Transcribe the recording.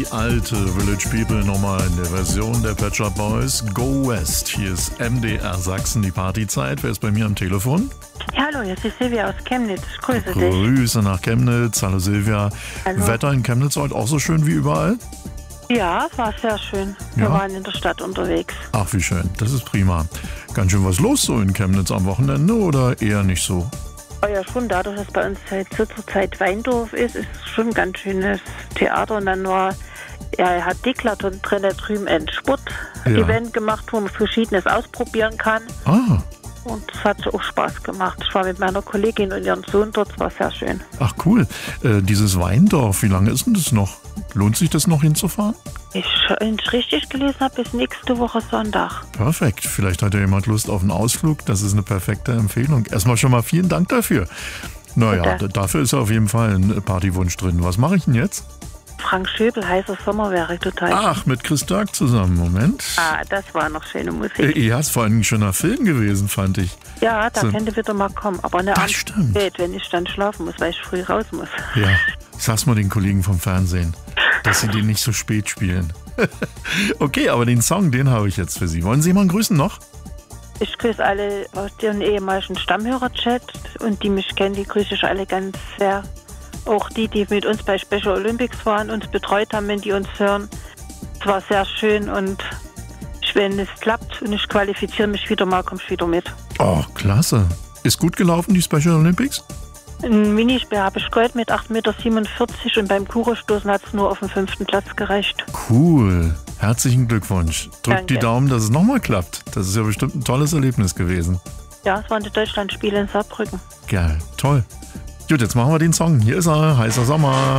Die alte Village People nochmal in der Version der Pet Shop Boys. Go West. Hier ist MDR Sachsen, die Partyzeit. Wer ist bei mir am Telefon? Ja, hallo, jetzt ist Silvia aus Chemnitz. Ich grüße dich. Grüße nach Chemnitz. Hallo Silvia. Hallo. Wetter in Chemnitz heute auch so schön wie überall? Ja, war sehr schön. Wir waren in der Stadt unterwegs. Ach, wie schön. Das ist prima. Ganz schön was los so in Chemnitz am Wochenende oder eher nicht so? Oh ja, schon dadurch, dass bei uns zur Zeit Weindorf ist es schon ein ganz schönes Theater. Und dann hat Decathlon drin drüben ein Sport-Event gemacht, wo man Verschiedenes ausprobieren kann. Ah. Und das hat auch Spaß gemacht. Ich war mit meiner Kollegin und ihrem Sohn dort, es war sehr schön. Ach cool. Dieses Weindorf, wie lange ist denn das noch? Lohnt sich das noch hinzufahren? Wenn ich richtig gelesen habe, bis nächste Woche Sonntag. Perfekt. Vielleicht hat ja jemand Lust auf einen Ausflug. Das ist eine perfekte Empfehlung. Erstmal schon mal vielen Dank dafür. Naja, dafür ist auf jeden Fall ein Partywunsch drin. Was mache ich denn jetzt? Frank Schöbel, heißer Sommer wäre total. Ach, mit Chris Dirk zusammen. Moment. Ah, das war noch schöne Musik. Ja, ist vor allem ein schöner Film gewesen, fand ich. Ja, da könnte wieder mal kommen. Aber eine das stimmt. Spät, wenn ich dann schlafen muss, weil ich früh raus muss. Ja, sag's mal den Kollegen vom Fernsehen, dass sie den nicht so spät spielen. Okay, aber den Song, den habe ich jetzt für Sie. Wollen Sie jemanden grüßen noch? Ich grüße alle aus dem ehemaligen Stammhörer-Chat und die mich kennen, die grüße ich alle ganz sehr. Auch die mit uns bei Special Olympics waren, uns betreut haben, wenn die uns hören. Es war sehr schön und wenn es klappt und ich qualifiziere mich wieder mal, komme ich wieder mit. Oh, klasse. Ist gut gelaufen, die Special Olympics? Ein Minispeer habe ich geholt mit 8,47 Meter und beim Kugelstoßen hat es nur auf den 5. Platz gereicht. Cool. Herzlichen Glückwunsch. Drückt Danke. die Daumen, dass es nochmal klappt. Das ist ja bestimmt ein tolles Erlebnis gewesen. Ja, es waren die Deutschlandspiele in Saarbrücken. Geil, toll. Gut, jetzt machen wir den Song. Hier ist er, heißer Sommer.